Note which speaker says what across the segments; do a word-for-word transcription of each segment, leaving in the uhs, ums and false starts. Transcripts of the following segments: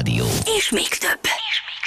Speaker 1: Rádió.
Speaker 2: És még több. És még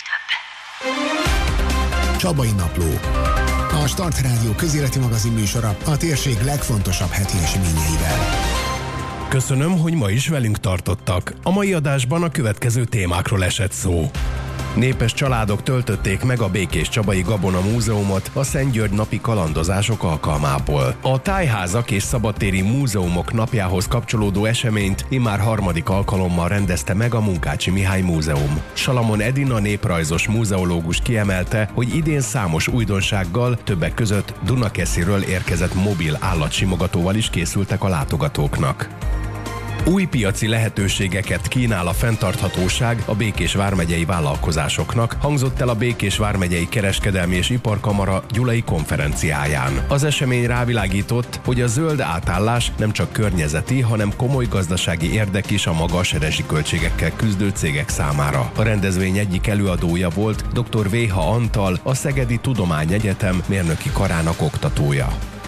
Speaker 2: több.
Speaker 3: Csabai Napló. A Start Rádió közéleti magazin műsora a térség legfontosabb heti eseményeivel.
Speaker 4: Köszönöm, hogy ma is velünk tartottak. A mai adásban a következő témákról esett szó. Népes családok töltötték meg a Békéscsabai Gabona Múzeumot a Szent György napi kalandozások alkalmából. A Tájházak és Szabadtéri Múzeumok napjához kapcsolódó eseményt immár harmadik alkalommal rendezte meg a Munkácsi Mihály Múzeum. Salamon Edina néprajzos múzeológus kiemelte, hogy idén számos újdonsággal, többek között Dunakesziről érkezett mobil állatsimogatóval is készültek a látogatóknak. Új piaci lehetőségeket kínál a fenntarthatóság a Békés vármegyei vállalkozásoknak, hangzott el a Békés vármegyei Kereskedelmi és Iparkamara gyulai konferenciáján. Az esemény rávilágított, hogy a zöld átállás nem csak környezeti, hanem komoly gazdasági érdek is a magas rezsiköltségekkel küzdő cégek számára. A rendezvény egyik előadója volt dr. Véha Antal, a Szegedi Tudományegyetem mérnöki karának oktatója.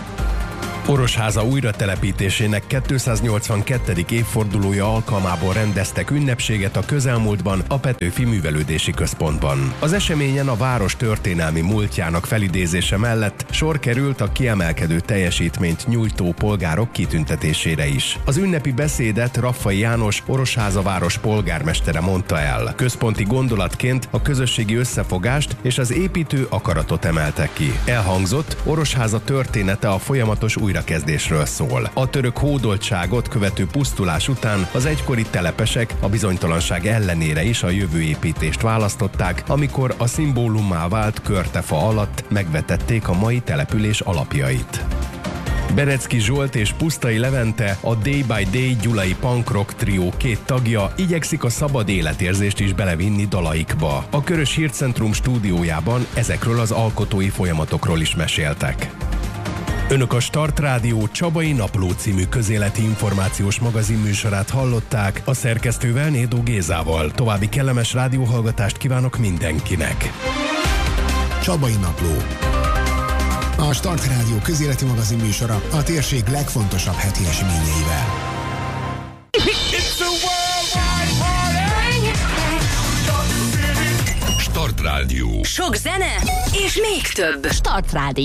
Speaker 4: Orosháza újratelepítésének kétszáznyolcvankettedik évfordulója alkalmából rendeztek ünnepséget a közelmúltban a Petőfi Művelődési Központban. Az eseményen a város történelmi múltjának felidézése mellett sor került a kiemelkedő teljesítményt nyújtó polgárok kitüntetésére is. Az ünnepi beszédet Raffai János, Orosháza város polgármestere mondta el. Központi gondolatként a közösségi összefogást és az építő akaratot emelte ki. Elhangzott, Orosháza története a folyamatos újra kezdésről szól. A török hódoltságot követő pusztulás után az egykori telepesek a bizonytalanság ellenére is a jövőépítést választották, amikor a szimbólummá vált körtefa alatt megvetették a mai település alapjait. Berecki Zsolt és Pusztai Levente, a Day by Day gyulai punk rock trió két tagja igyekszik a szabad életérzést is belevinni dalaikba. A Körös Hírcentrum stúdiójában ezekről az alkotói folyamatokról is meséltek. Önök a Start Rádió Csabai Napló című közéleti információs magazin műsorát hallották, a szerkesztővel, Nédó Gézával. További kellemes rádióhallgatást kívánok mindenkinek.
Speaker 3: Csabai Napló. A Start Rádió közéleti magazin műsora a térség legfontosabb heti eseményeivel.
Speaker 1: Start Rádió.
Speaker 2: Sok zene és még több.
Speaker 1: Start Rádió.